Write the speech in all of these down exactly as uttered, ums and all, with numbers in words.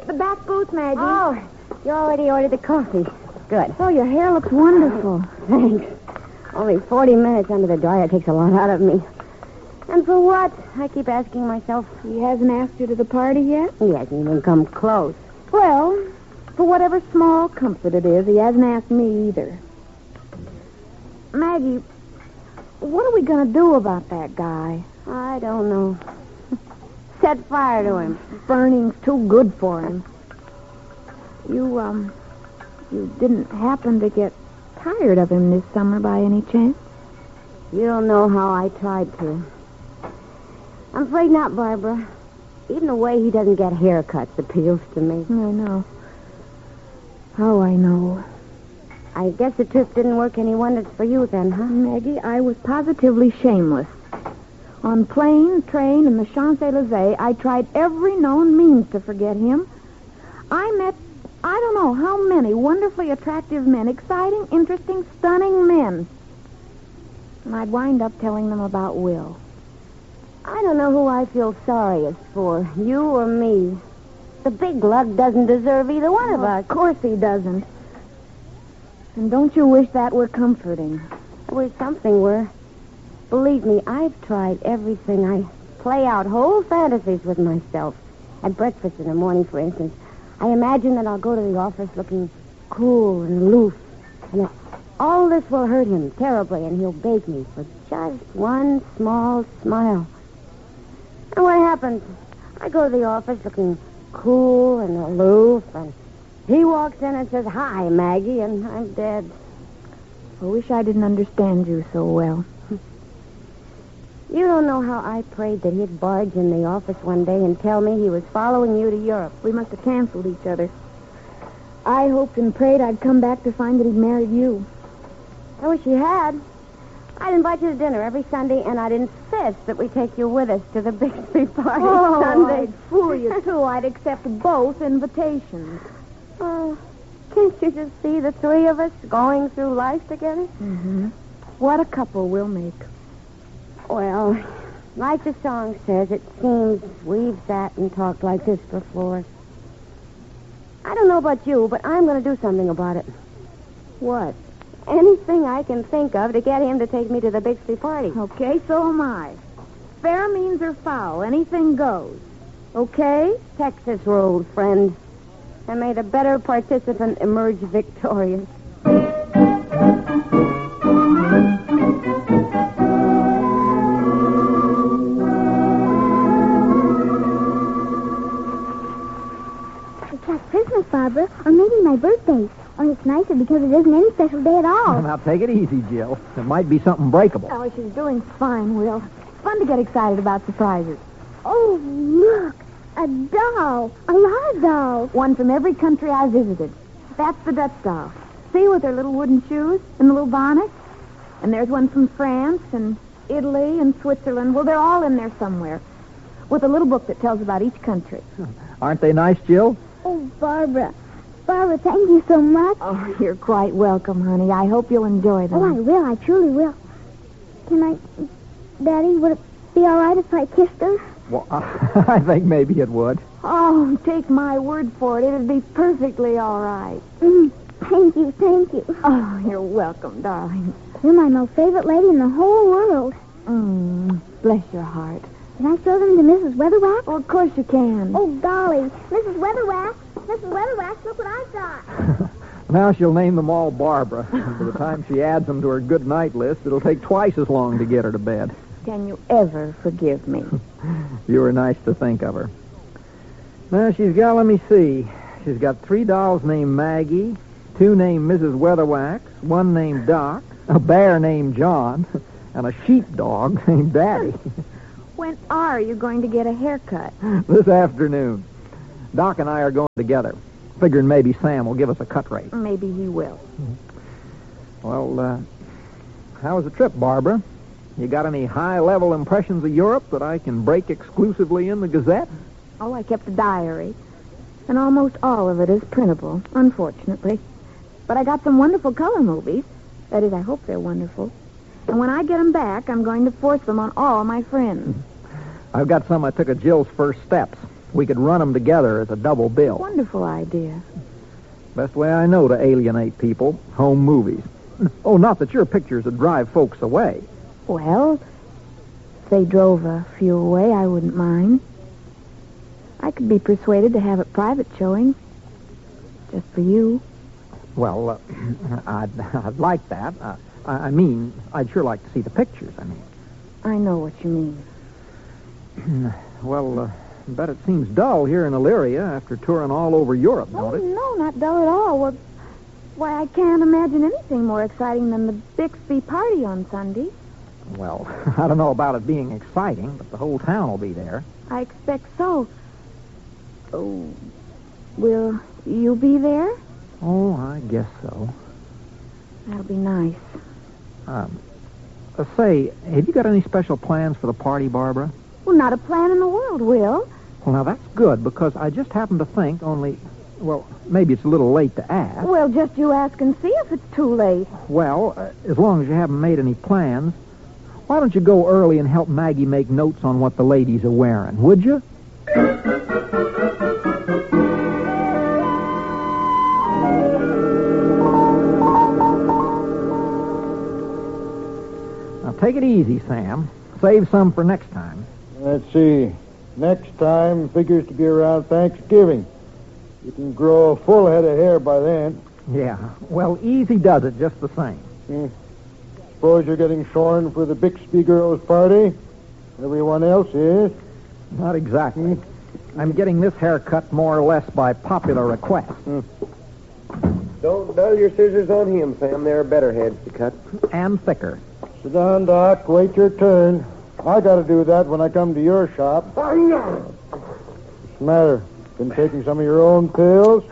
the back booth, Maggie. Oh, you already ordered the coffee. Good. Oh, your hair looks wonderful. Thanks. Only forty minutes under the dryer takes a lot out of me. And for what? I keep asking myself. He hasn't asked you to the party yet? He hasn't even come close. Well, for whatever small comfort it is, he hasn't asked me either. Maggie, what are we going to do about that guy? I don't know. Set fire to him. Burning's too good for him. You, um, you didn't happen to get tired of him this summer by any chance? You don't know how I tried to. I'm afraid not, Barbara. Even the way he doesn't get haircuts appeals to me. I know. Oh, I know. I guess the trip didn't work any wonders for you then, huh? Maggie, I was positively shameless. On plane, train, and the Champs-Élysées, I tried every known means to forget him. I met, I don't know how many wonderfully attractive men, exciting, interesting, stunning men. And I'd wind up telling them about Will. I don't know who I feel sorriest for, you or me. The big lug doesn't deserve either one of Oh, us. Of course he doesn't. And don't you wish that were comforting? I wish something were. Believe me, I've tried everything. I play out whole fantasies with myself. At breakfast in the morning, for instance, I imagine that I'll go to the office looking cool and aloof, and that all this will hurt him terribly, and he'll beg me for just one small smile. And what happens? I go to the office looking cool and aloof, and he walks in and says, "Hi, Maggie," and I'm dead. I wish I didn't understand you so well. You don't know how I prayed that he'd barge in the office one day and tell me he was following you to Europe. We must have canceled each other. I hoped and prayed I'd come back to find that he'd married you. I wish he had. I'd invite you to dinner every Sunday, and I'd insist that we take you with us to the Bixby party Oh, Sunday. I'd fool you, too. I'd accept both invitations. Oh, can't you just see the three of us going through life together? Mm-hmm. What a couple we'll make. Well, like the song says, it seems we've sat and talked like this before. I don't know about you, but I'm going to do something about it. What? Anything I can think of to get him to take me to the Bixby party. Okay, so am I. Fair means or foul, anything goes. Okay? Texas rules, friend. And may the better participant emerge victorious. It's like Christmas, Barbara, or maybe my birthday. Only it's nicer because it isn't any special day at all. Now, take it easy, Jill. It might be something breakable. Oh, she's doing fine, Will. It's fun to get excited about surprises. Oh, look. A doll. A live doll. One from every country I visited. That's the Dutch doll. See, with her little wooden shoes and the little bonnet? And there's one from France and Italy and Switzerland. Well, they're all in there somewhere. With a little book that tells about each country. Aren't they nice, Jill? Oh, Barbara. Barbara, thank you so much. Oh, you're quite welcome, honey. I hope you'll enjoy them. Oh, I will. I truly will. Can I... Daddy, would it be all right if I kissed her? Well, I think maybe it would. Oh, take my word for it. It'd be perfectly all right. Mm, thank you, thank you. Oh, you're welcome, darling. You're my most favorite lady in the whole world. Mm, bless your heart. Can I show them to Missus Weatherwax? Oh, of course you can. Oh, golly. Missus Weatherwax. Missus Weatherwax, look what I've got. Now she'll name them all Barbara. By the time she adds them to her good night list, it'll take twice as long to get her to bed. Can you ever forgive me? You were nice to think of her. Now, she's got, let me see, she's got three dolls named Maggie, two named Missus Weatherwax, one named Doc, a bear named John, and a sheepdog named Daddy. When are you going to get a haircut? This afternoon. Doc and I are going together. Figuring maybe Sam will give us a cut rate. Maybe he will. Well, uh, how was the trip, Barbara? You got any high-level impressions of Europe that I can break exclusively in the Gazette? Oh, I kept a diary. And almost all of it is printable, unfortunately. But I got some wonderful color movies. That is, I hope they're wonderful. And when I get them back, I'm going to force them on all my friends. I've got some I took of Jill's first steps. We could run 'em together as a double bill. Wonderful idea. Best way I know to alienate people, home movies. Oh, not that your pictures would drive folks away. Well, if they drove a few away, I wouldn't mind. I could be persuaded to have it private showing. Just for you. Well, uh, I'd, I'd like that. Uh, I, I mean, I'd sure like to see the pictures, I mean. I know what you mean. Well, uh, I bet it seems dull here in Illyria after touring all over Europe, Oh, don't it? no, not dull at all. Well, why, I can't imagine anything more exciting than the Bixby party on Sunday. Well, I don't know about it being exciting, but the whole town will be there. I expect so. Oh, will you be there? Oh, I guess so. That'll be nice. Um, uh, say, have you got any special plans for the party, Barbara? Well, not a plan in the world, Will. Well, now that's good, because I just happened to think only, well, maybe it's a little late to ask. Well, just you ask and see if it's too late. Well, uh, as long as you haven't made any plans, why don't you go early and help Maggie make notes on what the ladies are wearing, would you? Now, take it easy, Sam. Save some for next time. Let's see. Next time figures to be around Thanksgiving. You can grow a full head of hair by then. Yeah, well, easy does it just the same. Hmm. Suppose you're getting shorn for the Bixby girls' party? Everyone else is. Not exactly. I'm getting this haircut more or less by popular request. Hmm. Don't dull your scissors on him, Sam. There are better heads to cut. And thicker. Sit down, Doc. Wait your turn. I got to do that when I come to your shop. What's the matter? Been taking some of your own pills?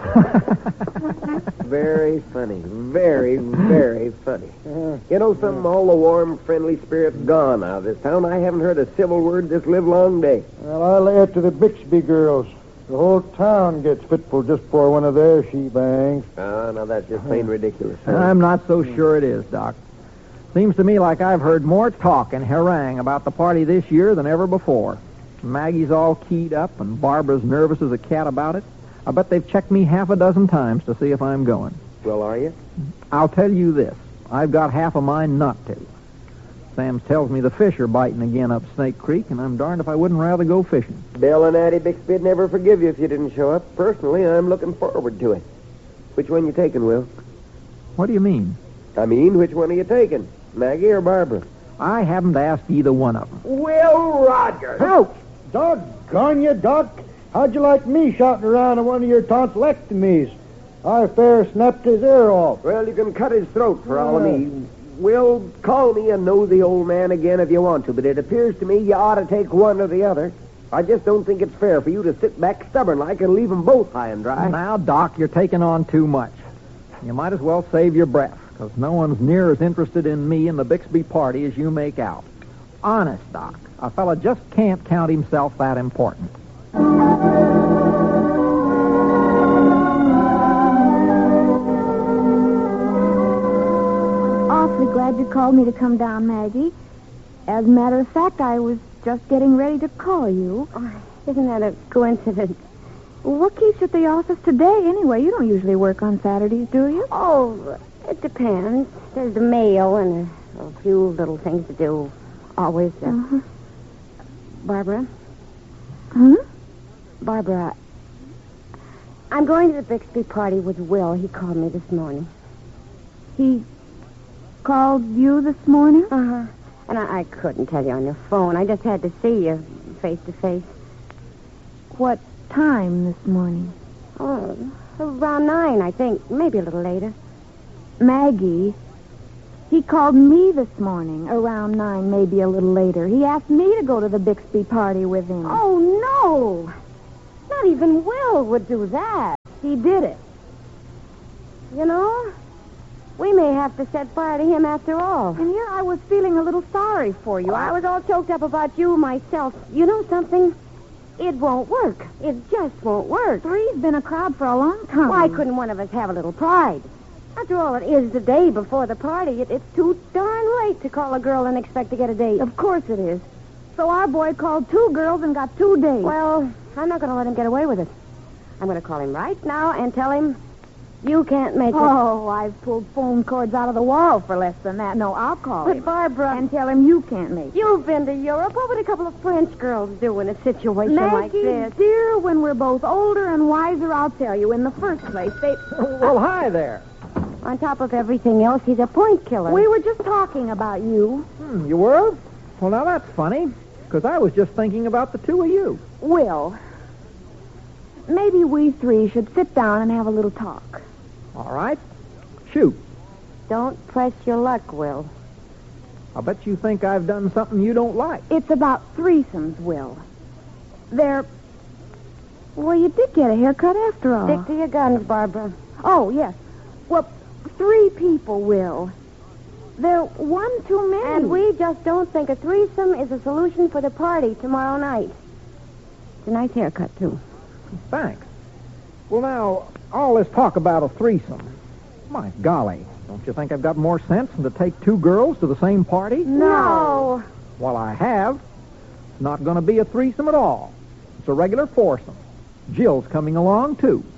Very funny. Very, very funny. Uh, You know something? All the warm, friendly spirit's gone out of this town. I haven't heard a civil word this livelong day. well, I lay it to the Bixby girls. The whole town gets fitful just for one of their she-bangs. Ah, now that's just plain ridiculous. huh? I'm not so sure it is, Doc. Seems to me like I've heard more talk and harangue about the party this year than ever before. Maggie's all keyed up, and Barbara's nervous as a cat about it. I bet they've checked me half a dozen times to see if I'm going. Well, are you? I'll tell you this. I've got half a mind not to. Sam tells me the fish are biting again up Snake Creek, and I'm darned if I wouldn't rather go fishing. Bill and Addie Bixby'd never forgive you if you didn't show up. Personally, I'm looking forward to it. Which one you taking, Will? What do you mean? I mean, which one are you taking? Maggie or Barbara? I haven't asked either one of them. Will Rogers! Ouch! Doggone you, Doc. How'd you like me shouting around on one of your tonsillectomies? I fair snapped his ear off. Well, you can cut his throat for all of me. Will, call me a nosy old man again if you want to, but it appears to me you ought to take one or the other. I just don't think it's fair for you to sit back stubborn-like and leave them both high and dry. Now, Doc, you're taking on too much. You might as well save your breath, because no one's near as interested in me and the Bixby party as you make out. Honest, Doc, a fella just can't count himself that important. Awfully glad you called me to come down, Maggie. As a matter of fact, I was just getting ready to call you. Oh, isn't that a coincidence? What keeps you at the office today, anyway? You don't usually work on Saturdays, do you? Oh, it depends. There's the mail and a, a few little things to do. Always. Uh, Uh-huh. Barbara? Huh? Barbara, I'm going to the Bixby party with Will. He called me this morning. He called you this morning? Uh-huh. And I, I couldn't tell you on the phone. I just had to see you face to face. What time this morning? Oh, around nine, I think. Maybe a little later. Maggie, he called me this morning around nine, maybe a little later. He asked me to go to the Bixby party with him. Oh, no. Not even Will would do that. He did it. You know, we may have to set fire to him after all. And here I was feeling a little sorry for you. I was all choked up about you myself. You know something? It won't work. It just won't work. Three's been a crowd for a long time. Why couldn't one of us have a little pride? After all, it is the day before the party. It, it's too darn late to call a girl and expect to get a date. Of course it is. So our boy called two girls and got two days. Well, I'm not going to let him get away with it. I'm going to call him right now and tell him you can't make it. Oh, I've pulled phone cords out of the wall for less than that. No, I'll call But, him. Barbara... And tell him you can't make it. You've been to Europe. What would a couple of French girls do in a situation like Maggie, this? dear, when we're both older and wiser, I'll tell you. In the first place, they... Well, hi there. On top of everything else, he's a point killer. We were just talking about you. Hmm, you were? Well, now that's funny, because I was just thinking about the two of you. Will, maybe we three should sit down and have a little talk. All right. Shoot. Don't press your luck, Will. I bet you think I've done something you don't like. It's about threesomes, Will. They're... Well, you did get a haircut after all. Stick to your guns, Barbara. Oh, yes. Well, three people, Will. They're one too many. And we just don't think a threesome is a solution for the party tomorrow night. It's a nice haircut, too. Thanks. Well, now, all this talk about a threesome. My golly, don't you think I've got more sense than to take two girls to the same party? No. Well, I have. It's not going to be a threesome at all. It's a regular foursome. Jill's coming along, too.